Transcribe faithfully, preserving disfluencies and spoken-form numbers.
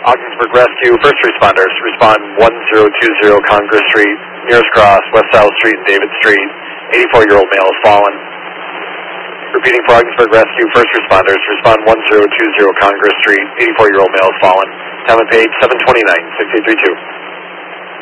Ogdensburg Rescue, first responders, respond one zero two zero Congress Street, nearest cross, West South Street and David Street. eighty-four-year-old male has fallen. Repeating for Ogdensburg Rescue, first responders, respond one zero two zero Congress Street, eighty-four-year-old male has fallen. Time and page seven twenty-nine, six eight three two.